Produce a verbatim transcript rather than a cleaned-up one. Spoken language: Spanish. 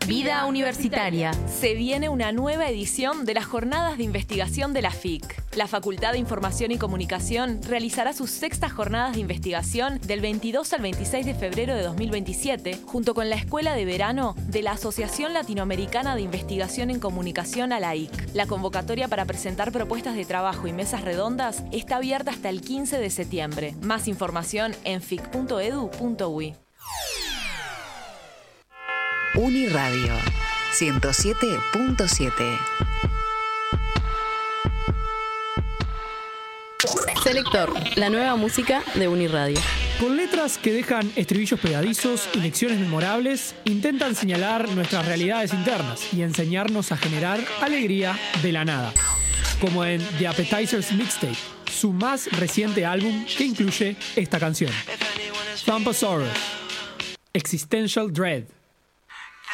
Vida Universitaria. Se viene una nueva edición de las Jornadas de Investigación de la F I C. La Facultad de Información y Comunicación realizará sus sextas jornadas de investigación del veintidós al veintiséis de febrero de dos mil veintisiete, junto con la Escuela de Verano de la Asociación Latinoamericana de Investigación en Comunicación, a la I C. La convocatoria para presentar propuestas de trabajo y mesas redondas está abierta hasta el quince de septiembre. Más información en fic punto edu punto uy. Uniradio ciento siete punto siete. Selector, la nueva música de Uniradio. Con letras que dejan estribillos pegadizos y lecciones memorables, intentan señalar nuestras realidades internas y enseñarnos a generar alegría de la nada. Como en The Appetizers Mixtape, su más reciente álbum que incluye esta canción. Thumpasaurus, Existential Dread.